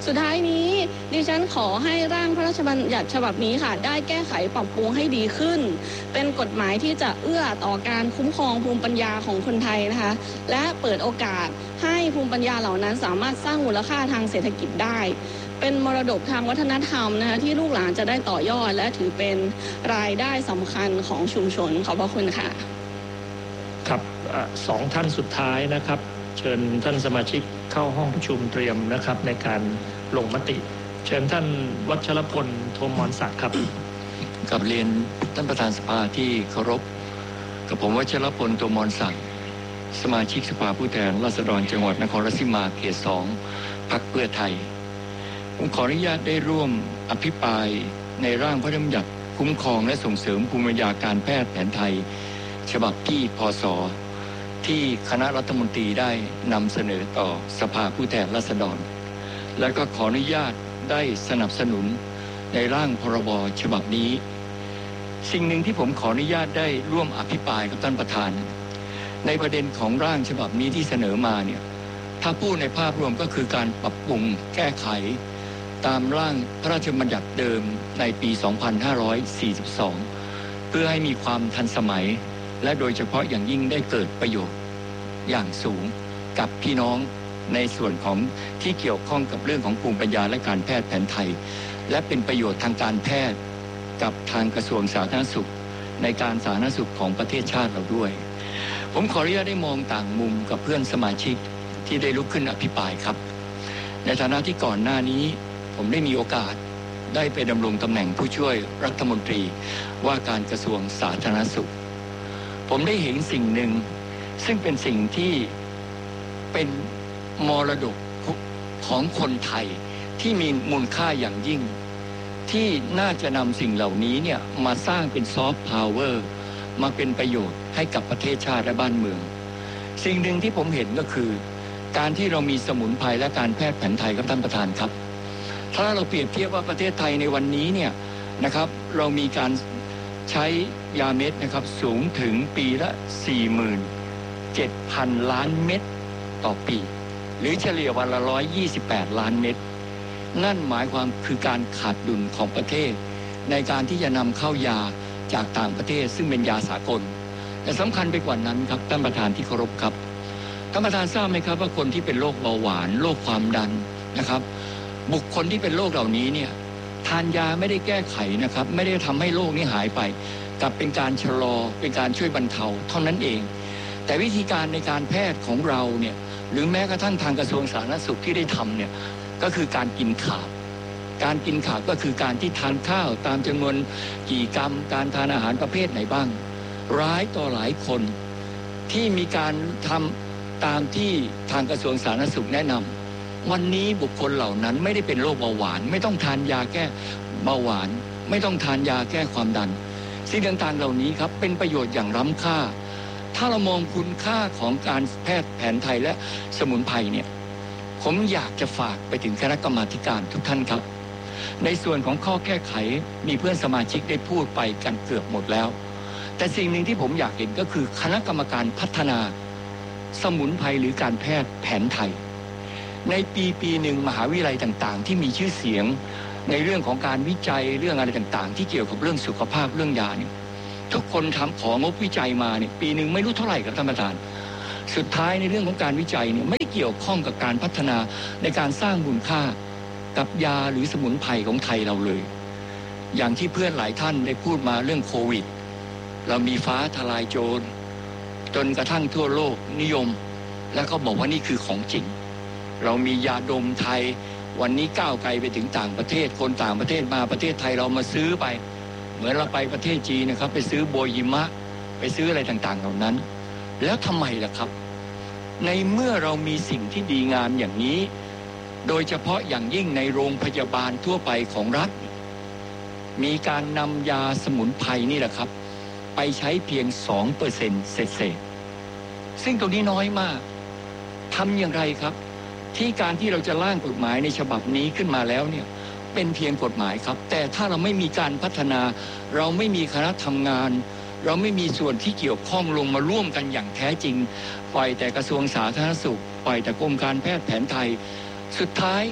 สุดท้ายนี้ดิฉันขอให้ร่างพระราชบัญญัติฉบับนี้ค่ะได้แก้ไขปรับปรุงให้ดีขึ้นเป็นกฎหมายที่จะเอื้อต่อการคุ้มครองภูมิปัญญาของคนไทยนะคะและเปิดโอกาสให้ภูมิปัญญาเหล่านั้นสามารถสร้างมูลค่าทางเศรษฐกิจได้เป็นมรดกทางวัฒนธรรมนะคะที่ลูกหลานจะได้ต่อยอดและถือเป็นรายได้สำคัญของชุมชนขอบพระคุณค่ะครับสองท่านสุดท้ายนะครับเชิญท่านสมาชิกเข้าห้องประชุมเตรียมนะครับในการลงมติเชิญท่านวัชรพล โทมรศักดิ์ครับกับเรียนท่านประธานสภาที่เคารพกับผมวัชรพล โทมรศักดิ์สมาชิกสภาผู้แทนราษฎรจังหวัดนครราชสีมาเขตสองพรรคเพื่อไทยผมขออนุญาตได้ร่วมอภิปรายในร่างพระราชบัญญัติคุ้มครองและส่งเสริมภูมิปัญญาการแพทย์แผนไทยฉบับที่พ.ศ.ที่คณะรัฐมนตรีได้นำเสนอต่อสภาผู้แทนราษฎรและก็ขออนุญาตได้สนับสนุนในร่างพรบฉบับนี้สิ่งหนึ่งที่ผมขออนุญาตได้ร่วมอภิปรายกับท่านประธานในประเด็นของร่างฉบับนี้ที่เสนอมาเนี่ยถ้าพูดในภาพรวมก็คือการปรับปรุงแก้ไขตามร่างพระราชบัญญัติเดิมในปี สองพันห้าร้อยสี่สิบสอง เพื่อให้มีความทันสมัยและโดยเฉพาะอย่างยิ่งได้เกิดประโยชน์อย่างสูงกับพี่น้องในส่วนของที่เกี่ยวข้องกับเรื่องของภูมิปัญญาและการแพทย์แผนไทยและเป็นประโยชน์ทางการแพทย์กับทางกระทรวงสาธารณสุขในการสาธารณสุขของประเทศชาติเราด้วยผมขออนุญาตได้มองต่างมุมกับเพื่อนสมาชิกที่ได้ลุกขึ้นอภิปรายครับในฐานะที่ก่อนหน้านี้ผมได้มีโอกาสได้ไปดำรงตำแหน่งผู้ช่วยรัฐมนตรีว่าการกระทรวงสาธารณสุขผมได้เห็นสิ่งหนึ่งซึ่งเป็นสิ่งที่เป็นมรดกของคนไทยที่มีมูลค่าอย่างยิ่งที่น่าจะนำสิ่งเหล่านี้เนี่ยมาสร้างเป็นซอฟต์พาวเวอร์มาเป็นประโยชน์ให้กับประเทศชาติและบ้านเมืองสิ่งหนึ่งที่ผมเห็นก็คือการที่เรามีสมุนไพรและการแพทย์แผนไทยครับท่านประธานครับถ้าเราเปรียบเทียบว่าประเทศไทยในวันนี้เนี่ยนะครับเรามีการใช้ยาเม็ดนะครับสูงถึงปีละ สี่หมื่นเจ็ดพัน ล้านเม็ดต่อปีหรือเฉลี่ยวันละหนึ่งร้อยยี่สิบแปดล้านเม็ดนั่นหมายความคือการขาดดุลของประเทศในการที่จะนำเข้ายาจากต่างประเทศซึ่งเป็นยาสากลแต่สำคัญไปกว่านั้นครับท่านประธานที่เคารพครับท่านประธานทราบไหมครับว่าคนที่เป็นโรคเบาหวานโรคความดันนะครับบุคคลที่เป็นโรคเหล่านี้เนี่ยทานยาไม่ได้แก้ไขนะครับไม่ได้ทำให้โรคนี้หายไปกลับเป็นการชะลอเป็นการช่วยบรรเทาเท่านั้นเองแต่วิธีการในการแพทย์ของเราเนี่ยหรือแม้กระทั่งทางกระทรวงสาธารณสุขที่ได้ทำเนี่ยก็คือการกินขาบการกินขาบก็คือการที่ทานข้าวตามจำนวนกี่กรัมการทานอาหารประเภทไหนบ้างร้ายต่อหลายคนที่มีการทำตามที่ทางกระทรวงสาธารณสุขแนะนำวันนี้บุคคลเหล่านั้นไม่ได้เป็นโรคเบาหวานไม่ต้องทานยาแก้เบาหวานไม่ต้องทานยาแก้ความดันสิ่งต่างๆเหล่านี้ครับเป็นประโยชน์อย่างล้ำค่าถ้าเรามองคุณค่าของการแพทย์แผนไทยและสมุนไพรเนี่ยผมอยากจะฝากไปถึงคณะกรรมาการทุกท่านครับในส่วนของข้อแก้ไขมีเพื่อนสมาชิกได้พูดไปกันเกือบหมดแล้วแต่สิ่งหนึ่งที่ผมอยากเห็นก็คือคณะกรรมการพัฒนาสมุนไพรหรือการแพทย์แผนไทยในปีปีหนึ่งมหาวิทยาลัยต่างๆที่มีชื่อเสียงในเรื่องของการวิจัยเรื่องอะไรต่างๆที่เกี่ยวกับเรื่องสุขภาพเรื่องยาเนี่ยทุกคนทำของงบวิจัยมาเนี่ยปีหนึ่งไม่รู้เท่าไหร่ครับท่านประธานสุดท้ายในเรื่องของการวิจัยเนี่ยไม่เกี่ยวข้องกับการพัฒนาในการสร้างมูลค่ากับยาหรือสมุนไพรของไทยเราเลยอย่างที่เพื่อนหลายท่านได้พูดมาเรื่องโควิดเรามีฟ้าทลายโจรจนกระทั่งทั่วโลกนิยมแล้วก็บอกว่านี่คือของจริงเรามียาดมไทยวันนี้ก้าวไกลไปถึงต่างประเทศคนต่างประเทศมาประเทศไทยเรามาซื้อไปเหมือนเราไปประเทศจีนนะครับไปซื้อโบยิมะไปซื้ออะไรต่างๆเหล่านั้นแล้วทำไมล่ะครับในเมื่อเรามีสิ่งที่ดีงามอย่างนี้โดยเฉพาะอย่างยิ่งในโรงพยาบาลทั่วไปของรัฐมีการนำยาสมุนไพรนี่แหละครับไปใช้เพียง สองเปอร์เซ็นต์ เศษๆซึ่งตรงนี้น้อยมากทำอย่างไรครับที่การที่เราจะร่างกฎหมายในฉบับนี้ขึ้นมาแล้วเนี่ยเป็นเพียงกฎหมายครับแต่ถ้าเราไม่มีการพัฒนาเราไม่มีคณะทำงานเราไม่มีส่วนที่เกี่ยวข้องลงมาร่วมกันอย่างแท้จริงปล่อยแต่กระทรวงสาธารณสุขปล่อยแต่กรมการแพทย์แผนไทยสุดท้าย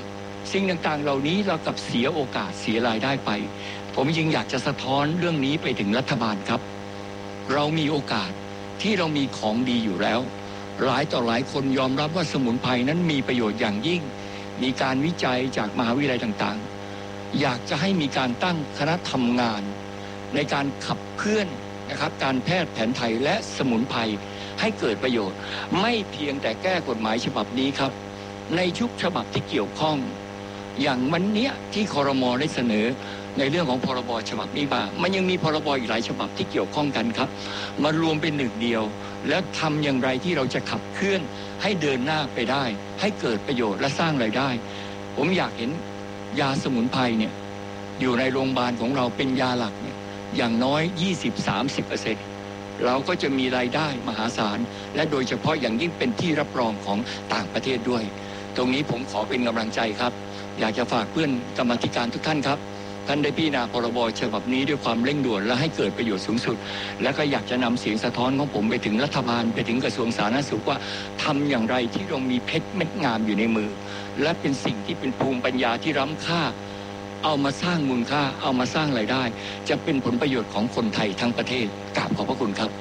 สิ่งต่างๆเหล่านี้เรากับเสียโอกาสเสียรายได้ไปผมจึงอยากจะสะท้อนเรื่องนี้ไปถึงรัฐบาลครับเรามีโอกาสที่เรามีของดีอยู่แล้วหลายต่อหลายคนยอมรับว่าสมุนไพรนั้นมีประโยชน์อย่างยิ่งมีการวิจัยจากมหาวิทยาลัยต่างๆอยากจะให้มีการตั้งคณะทำงานในการขับเคลื่อนนะครับการแพทย์แผนไทยและสมุนไพรให้เกิดประโยชน์ไม่เพียงแต่แก้กฎหมายฉบับนี้ครับในชุกฉบับที่เกี่ยวข้องอย่างวันนี้ที่ครม.ได้เสนอในเรื่องของพรบฉบับนี้มามันยังมีพรบอีกหลายฉบับที่เกี่ยวข้องกันครับมารวมเป็นหนึ่งเดียวแล้วทำอย่างไรที่เราจะขับเคลื่อนให้เดินหน้าไปได้ให้เกิดประโยชน์และสร้างรายได้ผมอยากเห็นยาสมุนไพรเนี่ยอยู่ในโรงพยาบาลของเราเป็นยาหลักเนี่ยอย่างน้อย ยี่สิบถึงสามสิบเปอร์เซ็นต์ เราก็จะมีรายได้มหาศาลและโดยเฉพาะอย่างยิ่งเป็นที่รับรองของต่างประเทศด้วยตรงนี้ผมขอเป็นกำลังใจครับอยากจะฝากเพื่อนกรรมาธิการทุกท่านครับท่านได้พิจารณาพรบฉบับนี้ด้วยความเร่งด่วนและให้เกิดประโยชน์สูงสุดและก็อยากจะนำเสียงสะท้อนของผมไปถึงรัฐบาลไปถึงกระทรวงสาธารณสุขว่าทำอย่างไรที่เรามีเพชรเม็ดงามอยู่ในมือและเป็นสิ่งที่เป็นภูมิปัญญาที่ล้ำค่าเอามาสร้างมูลค่าเอามาสร้างรายได้จะเป็นผลประโยชน์ของคนไทยทั้งประเทศกราบขอบพระคุณครับ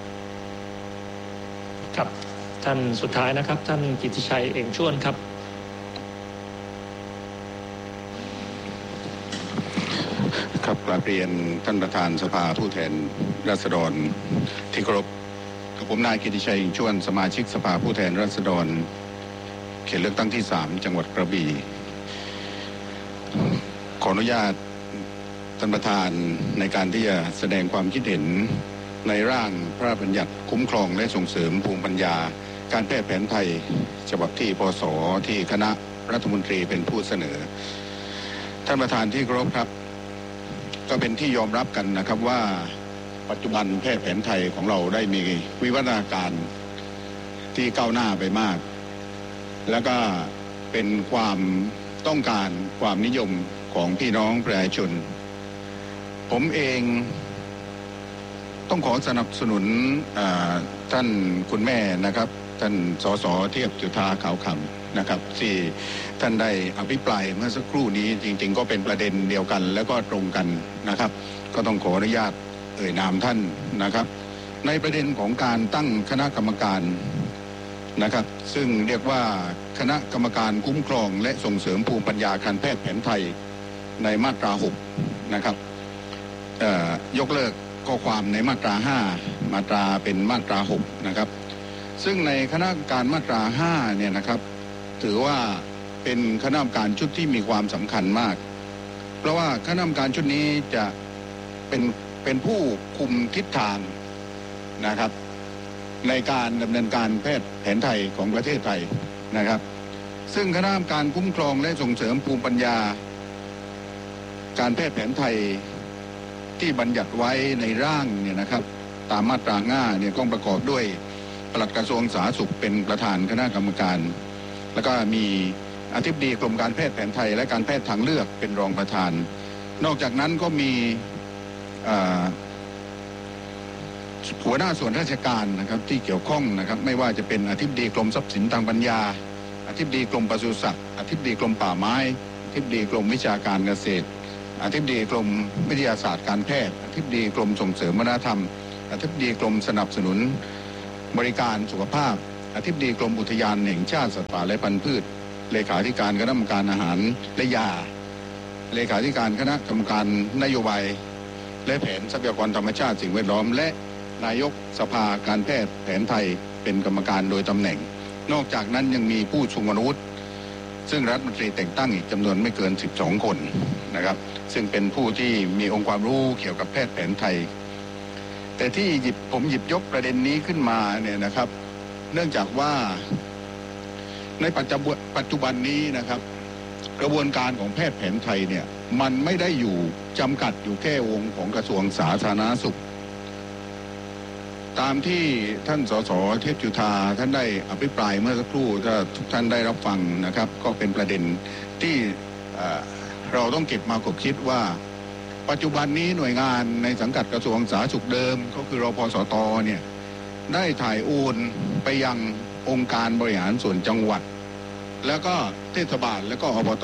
ครับท่านสุดท้ายนะครับท่านกิติชัยเอ่งชวนครับครับกราบเรียนท่านประธานสภาผู้แทนราษฎรที่เคารพกับผมนายกิติชัยเอ่งชวนสมาชิกสภาผู้แทนราษฎรเขตเลือกตั้งที่สามจังหวัดกระบี่ขออนุญาตท่านประธานในการที่จะแสดงความคิดเห็นในร่างพระราชบัญญัติคุ้มครองและส่งเสริมภูมิปัญญาการแพทย์แผนไทยฉบับที่ปสที่คณะรัฐมนตรีเป็นผู้เสนอท่านประธานที่เคารพครับก็เป็นที่ยอมรับกันนะครับว่าปัจจุบันแพทย์แผนไทยของเราได้มีวิวัฒนาการที่ก้าวหน้าไปมากแล้วก็เป็นความต้องการความนิยมของพี่น้องประชาชนผมเองต้องขอสนับสนุนท่านคุณแม่นะครับท่านสสเทียบจุฑาขาวคำนะครับที่ท่านได้อภิปรายเมื่อสักครู่นี้จริงๆก็เป็นประเด็นเดียวกันแล้วก็ตรงกันนะครับก็ต้องขออนุญาตเอ่ยนามท่านนะครับในประเด็นของการตั้งคณะกรรมการนะครับซึ่งเรียกว่าคณะกรรมการคุ้มครองและส่งเสริมภูมิปัญญาการแพทย์แผนไทยในมาตราหกนะครับยกเลิกข้อความในมาตราห้ามาตราเป็นมาตราหกนะครับซึ่งในคณะกรรมการมาตราห้าเนี่ยนะครับถือว่าเป็นคณะกรรมการชุดที่มีความสำคัญมากเพราะว่าคณะกรรมการชุดนี้จะเป็นเป็นผู้คุมทิศทางนะครับในการดำเนินการแพทย์แผนไทยของประเทศไทยนะครับซึ่งคณะกรรมการคุ้มครองและส่งเสริมภูมิปัญญาการแพทย์แผนไทยที่บัญญัติไว้ในร่างเนี่ยนะครับตามมาตราห้าเนี่ยก็ประกอบด้วยปลัดกระทรวงสาธารณสุขเป็นประธานคณะกรรมการแล้วก็มีอธิบดีกรมการแพทย์แผนไทยและการแพทย์ทางเลือกเป็นรองประธานนอกจากนั้นก็มีหัวหน้าส่วนราชการนะครับที่เกี่ยวข้องนะครับไม่ว่าจะเป็นอธิบดีกรมทรัพย์สินทางปัญญาอธิบดีกรมปศุสัตว์อธิบดีกรมป่าไม้อธิบดีกรมวิชาการเกษตรอธิบดีกรมวิทยาศาสตร์การแพทย์อธิบดีกรมส่งเสริมวัฒนธรรมอธิบดีกรมสนับสนุนบริการสุขภาพอธิบดีกรมอุทยานแห่งชาติสัตว์ป่าและพันธุ์พืชเลขาธิการคณะกรรมการอาหารและยาเลขาธิการคณะกรรมการนโยบายและแผนทรัพยากรธรรมชาติสิ่งแวดล้อมและนายกสภาการแพทย์แผนไทยเป็นกรรมการโดยตำแหน่งนอกจากนั้นยังมีผู้ทรงคุณวุฒิซึ่งรัฐมนตรีแต่งตั้งอีกจำนวนไม่เกินสิบสองคนนะครับซึ่งเป็นผู้ที่มีองค์ความรู้เกี่ยวกับแพทย์แผนไทยแต่ที่หยิบผมหยิบยกประเด็นนี้ขึ้นมาเนี่ยนะครับเนื่องจากว่าในปัจจุบันปัจจุบันนี้นะครับกระบวนการของแพทย์แผนไทยเนี่ยมันไม่ได้อยู่จำกัดอยู่แค่วงของกระทรวงสาธารณสุขตามที่ท่านสสเทพจุฑาท่านได้อภิปรายเมื่อสักครู่ถ้าทุกท่านได้รับฟังนะครับก็เป็นประเด็นที่เราต้องเก็บมาคบคิดว่าปัจจุบันนี้หน่วยงานในสังกัดกระทรวงสาธารณสุขเดิมก็คือรพสตเนี่ยได้ถ่ายโอนไปยังองค์การบริหารส่วนจังหวัดแล้วก็เทศบาลแล้วก็อบต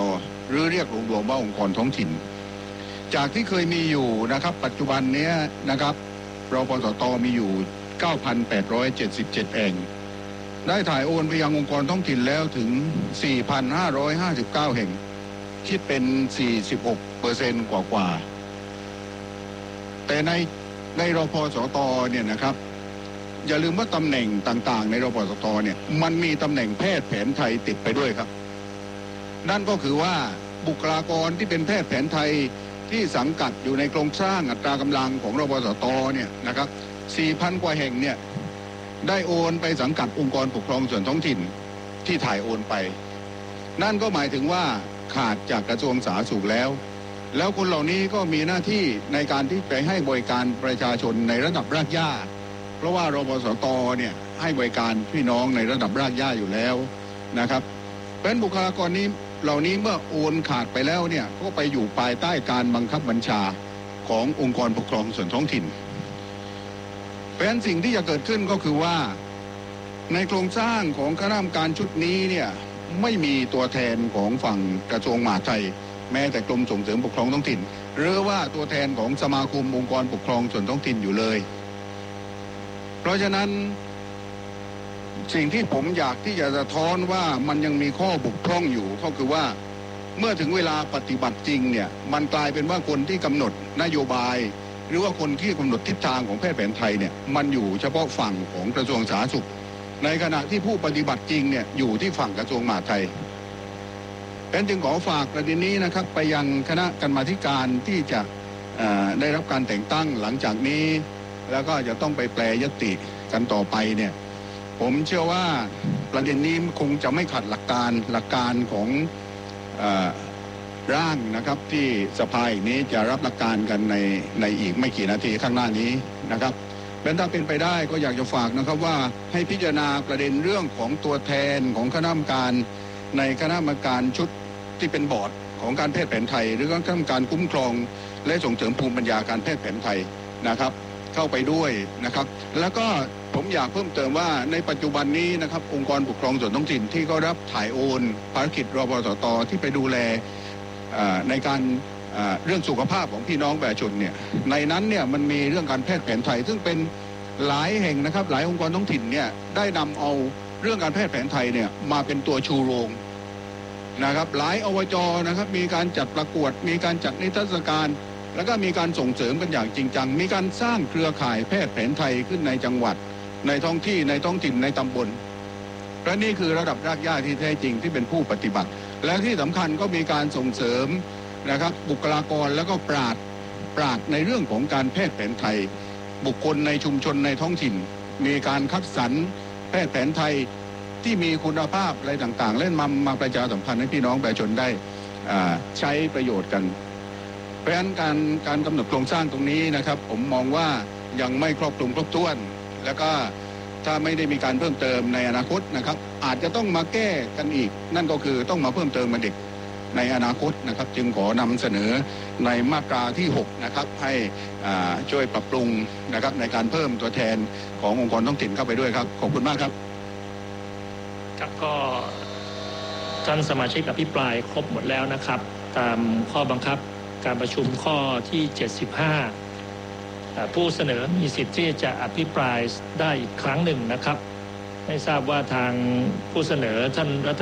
หรือเรียกรวมๆว่าองค์กรท้องถิ่นจากที่เคยมีอยู่นะครับปัจจุบันนี้นะครับรปสต.มีอยู่ เก้าพันแปดร้อยเจ็ดสิบเจ็ด แห่งได้ถ่ายโอนไปยังองค์กรท้องถิ่นแล้วถึง สี่พันห้าร้อยห้าสิบเก้า แห่งคิดเป็น สี่สิบหกเปอร์เซ็นต์ กว่าๆแต่ในในรปสต.เนี่ยนะครับอย่าลืมว่าตำแหน่งต่างๆในรปสต.เนี่ยมันมีตำแหน่งแพทย์แผนไทยติดไปด้วยครับนั่นก็คือว่าบุคลากรที่เป็นแพทย์แผนไทยที่สังกัดอยู่ในโครงสร้างอัตรากำลังของรปสต.เนี่ยนะครับ สี่พัน กว่าแห่งเนี่ยได้โอนไปสังกัดองค์กรปกครองส่วนท้องถิ่นที่ถ่ายโอนไปนั่นก็หมายถึงว่าขาดจากกระทรวงสาธารณสุขแล้วแล้วคนเหล่านี้ก็มีหน้าที่ในการที่ไปให้บริการประชาชนในระดับรากหญ้าเพราะว่ารปสต.เนี่ยให้บริการพี่น้องในระดับรากหญ้าอยู่แล้วนะครับเพราะฉะนั้นบุคลากรนี้เหล่านี้เมื่อโอนขาดไปแล้วเนี่ยก็ไปอยู่ภายใต้การบังคับบัญชาขององค์กรปกครองส่วนท้องถิ่นเพราะฉะนั้นสิ่งที่จะเกิดขึ้นก็คือว่าในโครงสร้างของคณะกรรมการชุดนี้เนี่ยไม่มีตัวแทนของฝั่งกระทรวงมหาดไทยแม้แต่กรมส่งเสริมปกครองท้องถิ่นหรือว่าตัวแทนของสมาคมองค์กรปกครองส่วนท้องถิ่นอยู่เลยเพราะฉะนั้นสิ่งที่ผมอยากที่จะสะท้อนว่ามันยังมีข้อบกพร่องอยู่ก็คือว่าเมื่อถึงเวลาปฏิบัติจริงเนี่ยมันกลายเป็นว่าคนที่กำหนดนโยบายหรือว่าคนที่กำหนดทิศทางของแพทย์แผนไทยเนี่ยมันอยู่เฉพาะฝั่งของกระทรวงสาธารณสุขในขณะที่ผู้ปฏิบัติจริงเนี่ยอยู่ที่ฝั่งกระทรวงมหาดไทยเพราะฉะนั้นจึงขอฝากประเด็นนี้นะครับไปยังคณะกรรมาธิการที่จะได้รับการแต่งตั้งหลังจากนี้แล้วก็จะต้องไปแปลยติกันต่อไปเนี่ยผมเชื่อว่าประเด็นนี้คงจะไม่ขัดหลักการหลักการของเอ่อร่างนะครับที่สภาอีกนี้จะรับหลักการกันในในอีกไม่กี่นาทีข้างหน้านี้นะครับเป็นถ้าเป็นไปได้ก็อยากจะฝากนะครับว่าให้พิจารณาประเด็นเรื่องของตัวแทนของคณะกรรมการในคณะกรรมการชุดที่เป็นบอร์ดของการแพทย์แผนไทยหรือคณะกรรมการคุ้มครองและส่งเสริมภูมิปัญญาการแพทย์แผนไทยนะครับเข้าไปด้วยนะครับแล้วก็ผมอยากเพิ่มเติมว่าในปัจจุบันนี้นะครับองค์กรปกครองส่วนท้องถิ่นที่ก็รับถ่ายโอนภารกิจรปสต.ที่ไปดูแลในการเรื่องสุขภาพของพี่น้องประชาชนเนี่ยในนั้นเนี่ยมันมีเรื่องการแพทย์แผนไทยซึ่งเป็นหลายแห่งนะครับหลายองค์กรท้องถิ่นเนี่ยได้นำเอาเรื่องการแพทย์แผนไทยเนี่ยมาเป็นตัวชูโรงนะครับหลายอบจ.นะครับมีการจัดประกวดมีการจัดนิทรรศการแล้วก็มีการส่งเสริมกันอย่างจริงจังมีการสร้างเครือข่ายแพทย์แผนไทยขึ้นในจังหวัดในท้องที่ในท้องถิ่นในตำบลและนี่คือระดับรากหญ้าที่แท้จริงที่เป็นผู้ปฏิบัติและที่สำคัญก็มีการส่งเสริมนะครับบุคลากรแล้วก็ปราชญ์ปราชญ์ในเรื่องของการแพทย์แผนไทยบุคคลในชุมชนในท้องถิ่นมีการคัดสรรแพทย์แผนไทยที่มีคุณภาพอะไรต่างๆเล่นมามาประชาสัมพันธ์ให้พี่น้องประชาชนได้ใช้ประโยชน์กันเพราะฉะนั้นการการกำหนดโครงสร้างตรงนี้นะครับผมมองว่ายังไม่ครอบคลุมครบถ้วนแล้วก็ถ้าไม่ได้มีการเพิ่มเติมในอนาคตนะครับอาจจะต้องมาแก้กันอีกนั่นก็คือต้องมาเพิ่มเติมมาเด็กในอนาคตนะครับจึงขอนำเสนอในมาตราที่หกนะครับให้ช่วยปรับปรุงนะครับในการเพิ่มตัวแทนขององค์กรท้องถิ่นเข้าไปด้วยครับขอบคุณมากครับครับก็ท่านสมาชิกอภิปรายครบหมดแล้วนะครับตามข้อบังคับการประชุมข้อที่เจ็ดสิบห้าผู้เสนอมีสิทธิ์ที่จะอภิปรายได้อีกครั้งหนึ่งนะครับไม่ทราบว่าทางผู้เสนอท่านรัฐ